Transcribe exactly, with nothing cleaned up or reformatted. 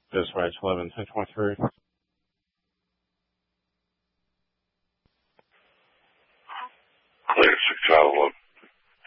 Dispatch eleven ten twenty-three. Clear six out of eleven.